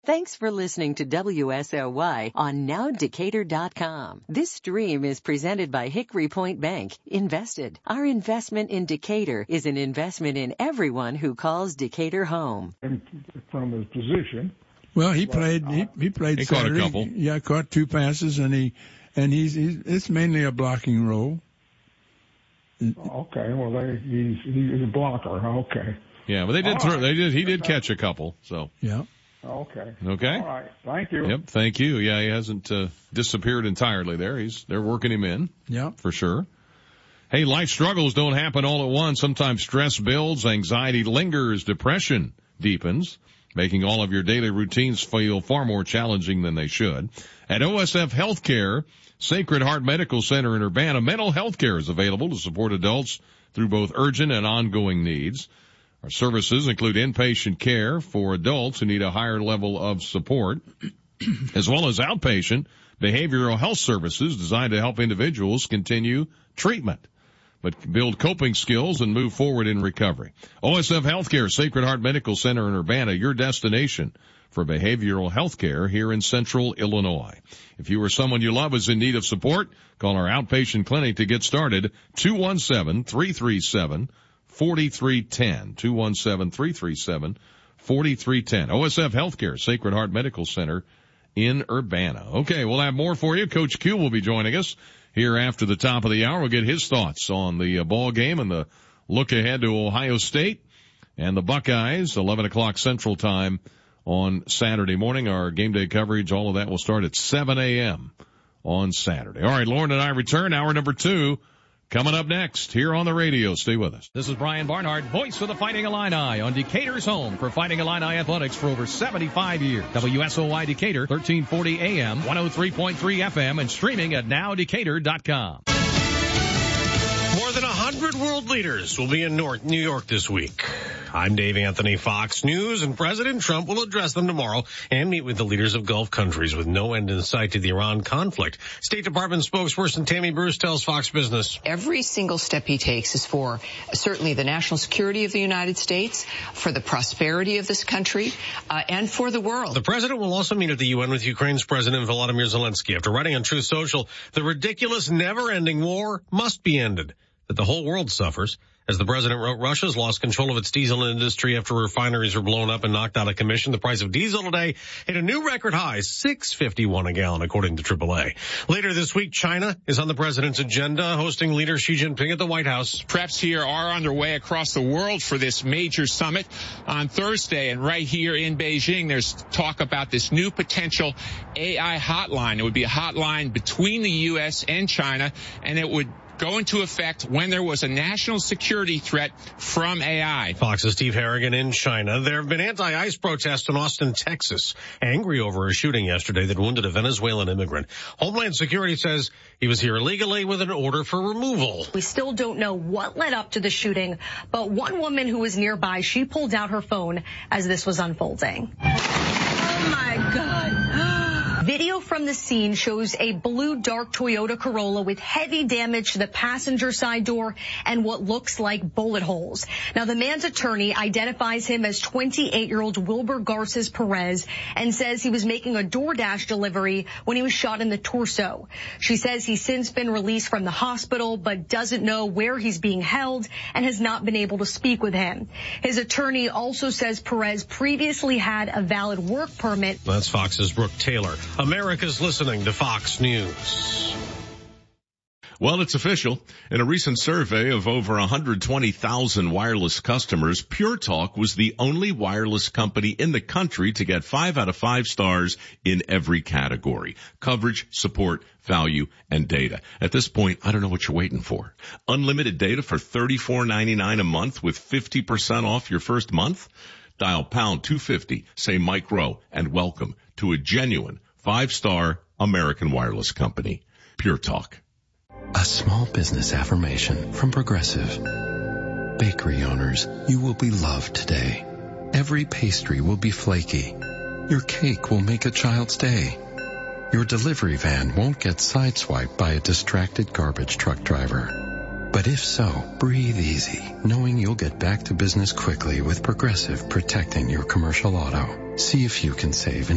Thanks for listening to WSOY on NowDecatur.com. This stream is presented by Hickory Point Bank. Invested. Our investment in Decatur is an investment in everyone who calls Decatur home. From his position. Well, he played. He played. He Saturday. caught a couple. Yeah, caught 2 passes, and he's it's mainly a blocking role. Okay, well, he's a blocker. Okay. Yeah, but they did throw. He did catch a couple. So. Yeah. Okay. Okay. All right. Thank you. Yep. Thank you. Yeah, he hasn't disappeared entirely there. They're working him in. Yeah. For sure. Hey, life struggles don't happen all at once. Sometimes stress builds, anxiety lingers, depression deepens, making all of your daily routines feel far more challenging than they should. At OSF Healthcare, Sacred Heart Medical Center in Urbana, mental health care is available to support adults through both urgent and ongoing needs. Our services include inpatient care for adults who need a higher level of support, as well as outpatient behavioral health services designed to help individuals continue treatment, but build coping skills and move forward in recovery. OSF Healthcare, Sacred Heart Medical Center in Urbana, your destination for behavioral health care here in central Illinois. If you or someone you love is in need of support, call our outpatient clinic to get started, 217-337-4310, 217-337-4310. OSF Healthcare, Sacred Heart Medical Center in Urbana. Okay, we'll have more for you. Coach Q will be joining us here after the top of the hour. We'll get his thoughts on the ball game and the look ahead to Ohio State and the Buckeyes, 11 o'clock Central Time on Saturday morning. Our game day coverage, all of that will start at 7 a.m. on Saturday. All right, Lauren and I return. Hour number 2 coming up next here on the radio. Stay with us. This is Brian Barnhart, voice of the Fighting Illini on Decatur's home for Fighting Illini athletics for over 75 years. WSOY Decatur, 1340 AM, 103.3 FM, and streaming at NowDecatur.com. More than 100 world leaders will be in New York this week. I'm Dave Anthony, Fox News, and President Trump will address them tomorrow and meet with the leaders of Gulf countries with no end in sight to the Iran conflict. State Department spokesperson Tammy Bruce tells Fox Business. Every single step he takes is for certainly the national security of the United States, for the prosperity of this country, and for the world. The president will also meet at the UN with Ukraine's President Volodymyr Zelensky. After writing on Truth Social, the ridiculous, never-ending war must be ended, that the whole world suffers. As the president wrote, Russia's lost control of its diesel industry after refineries were blown up and knocked out of commission. The price of diesel today hit a new record high, $6.51 a gallon, according to AAA. Later this week, China is on the president's agenda, hosting leader Xi Jinping at the White House. Preps here are underway across the world for this major summit on Thursday. And right here in Beijing, there's talk about this new potential AI hotline. It would be a hotline between the U.S. and China, and it would go into effect when there was a national security threat from AI. Fox's Steve Harrigan in China. There have been anti-ICE protests in Austin, Texas, angry over a shooting yesterday that wounded a Venezuelan immigrant. Homeland Security says he was here illegally with an order for removal. We still don't know what led up to the shooting, but one woman who was nearby, she pulled out her phone as this was unfolding. Oh my God. Video from the scene shows a blue dark Toyota Corolla with heavy damage to the passenger side door and what looks like bullet holes. Now, the man's attorney identifies him as 28-year-old Wilbur Garces Perez and says he was making a DoorDash delivery when he was shot in the torso. She says he's since been released from the hospital but doesn't know where he's being held and has not been able to speak with him. His attorney also says Perez previously had a valid work permit. That's Fox's Brooke Taylor. America's listening to Fox News. Well, it's official. In a recent survey of over 120,000 wireless customers, Pure Talk was the only wireless company in the country to get 5 out of 5 stars in every category: coverage, support, value, and data. At this point, I don't know what you're waiting for. Unlimited data for $34.99 a month with 50% off your first month? Dial pound 250, say Mike Rowe, and welcome to a genuine 5-star American wireless company. Pure Talk. A small business affirmation from Progressive. Bakery owners, you will be loved today. Every pastry will be flaky. Your cake will make a child's day. Your delivery van won't get sideswiped by a distracted garbage truck driver. But if so, breathe easy, knowing you'll get back to business quickly with Progressive protecting your commercial auto. See if you can save